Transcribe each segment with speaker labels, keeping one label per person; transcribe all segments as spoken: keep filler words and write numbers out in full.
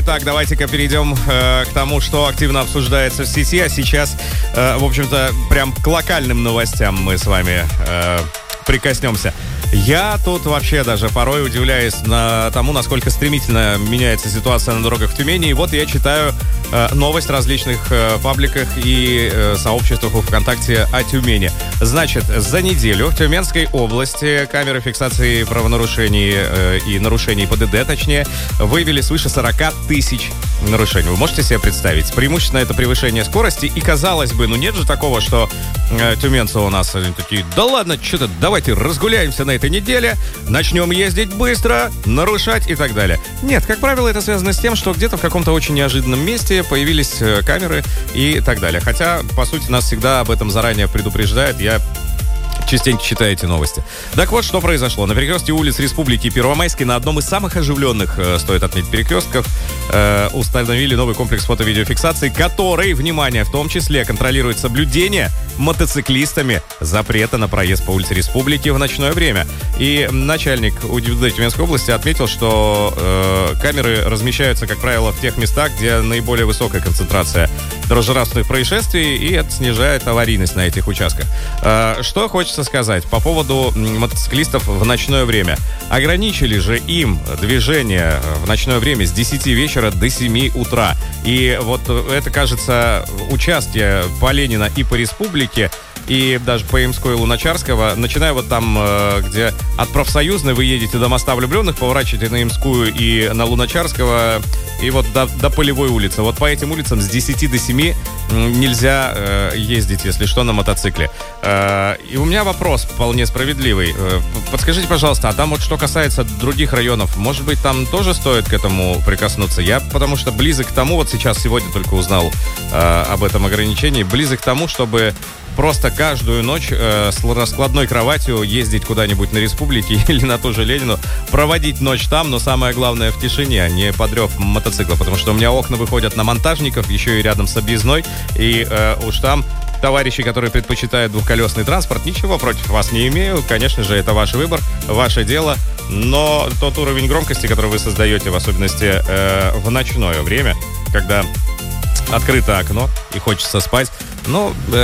Speaker 1: Так, давайте-ка перейдем э, к тому, что активно обсуждается в сети. А сейчас, э, в общем-то, прям к локальным новостям мы с вами э, прикоснемся. Я тут вообще даже порой удивляюсь на тому, насколько стремительно меняется ситуация на дорогах в Тюмени. И вот я читаю э, новость в различных э, пабликах и э, сообществах в ВКонтакте о Тюмени. Значит, за неделю в Тюменской области камеры фиксации правонарушений э, и нарушений ПДД, точнее, выявили свыше сорок тысяч нарушений. Вы можете себе представить? Преимущественно это превышение скорости. И казалось бы, ну нет же такого, что э, тюменцы у нас они такие: да ладно, что-то давайте разгуляемся на этой неделе, начнем ездить быстро, нарушать и так далее. Нет, как правило, это связано с тем, что где-то в каком-то очень неожиданном месте появились э, камеры и так далее. Хотя, по сути, нас всегда об этом заранее предупреждают. Я частенько читаю эти новости. Так вот, что произошло. На перекрестке улиц Республики и Первомайской, на одном из самых оживленных, э, стоит отметить, перекрестков, э, установили новый комплекс фото-видеофиксации, который, внимание, в том числе контролирует соблюдение мотоциклистами запрета на проезд по улице Республики в ночное время. И начальник УГИБДД Тюменской области отметил, что э, камеры размещаются, как правило, в тех местах, где наиболее высокая концентрация дорожно-транспортных происшествий, и это снижает аварийность на этих участках. Э, что хочется сказать по поводу мотоциклистов в ночное время. Ограничили же им движение в ночное время с десяти вечера до семи утра. И вот это, кажется, участки по Ленина и по Республике, и даже по Имской и Луначарского, начиная вот там, где от Профсоюзной вы едете до моста Влюбленных, поворачиваете на Имскую и на Луначарского, и вот до, до Полевой улицы. Вот по этим улицам с десяти до семи нельзя э, ездить, если что, на мотоцикле. Э, и у меня вопрос вполне справедливый. Э, подскажите, пожалуйста, а там вот что касается других районов, может быть, там тоже стоит к этому прикоснуться? Я потому что близок к тому, вот сейчас сегодня только узнал э, об этом ограничении, близок к тому, чтобы просто каждую ночь э, с раскладной кроватью ездить куда-нибудь на Республике или на ту же Ленину, проводить ночь там, но самое главное в тишине, а не под рев мотоцикла, потому что у меня окна выходят на Монтажников, еще и рядом с объездной, и э, уж там товарищи, которые предпочитают двухколесный транспорт, ничего против вас не имею, конечно же, это ваш выбор, ваше дело, но тот уровень громкости, который вы создаете, в особенности э, в ночное время, когда открыто окно и хочется спать, ну... Э,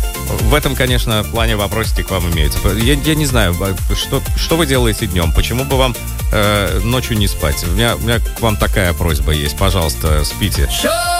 Speaker 1: В этом, конечно, плане вопросики к вам имеются. Я, я не знаю, что, что вы делаете днем? Почему бы вам э, ночью не спать? У меня, у меня к вам такая просьба есть. Пожалуйста, спите.